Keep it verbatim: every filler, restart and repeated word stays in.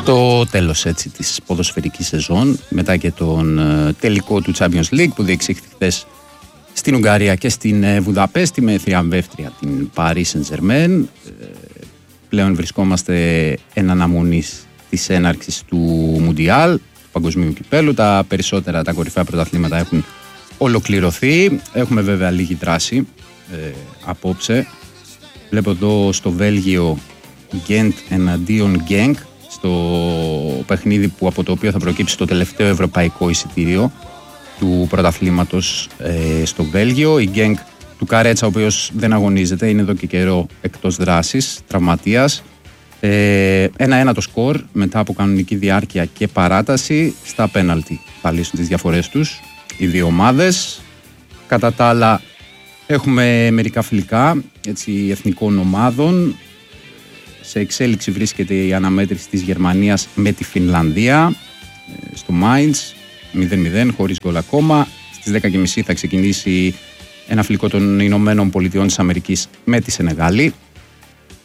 Στο τέλος έτσι της ποδοσφαιρικής σεζόν, μετά και τον ε, τελικό του Champions League που διεξήχθη χθες στην Ουγγαρία και στην ε, Βουδαπέστη με θριαμβεύτρια την Paris Saint-Germain, ε, πλέον βρισκόμαστε εν αναμονής της έναρξης του Μουντιάλ, του Παγκοσμίου Κυπέλλου. Τα περισσότερα, τα κορυφαία πρωταθλήματα έχουν ολοκληρωθεί. Έχουμε βέβαια λίγη δράση ε, απόψε. Βλέπω εδώ στο Βέλγιο Γκέντ εναντίον Γκένκ, στο παιχνίδι που από το οποίο θα προκύψει το τελευταίο ευρωπαϊκό εισιτήριο του πρωταθλήματος ε, στο Βέλγιο. Η Γκένκ του Καρέτσα, ο οποίος δεν αγωνίζεται, είναι εδώ και καιρό εκτός δράσης, τραυματίας. Ε, ένα-ένα το σκορ μετά από κανονική διάρκεια και παράταση. Στα πέναλτι θα λύσουν τις διαφορές τους οι δύο ομάδες. Κατά τα άλλα έχουμε μερικά φιλικά έτσι, εθνικών ομάδων. Σε εξέλιξη βρίσκεται η αναμέτρηση της Γερμανίας με τη Φινλανδία στο Μάιντς, μηδέν μηδέν χωρίς γκολ ακόμα. Στις δέκα και μισή θα ξεκινήσει ένα φιλικό των Ηνωμένων Πολιτειών της Αμερικής με τη Σενεγάλη.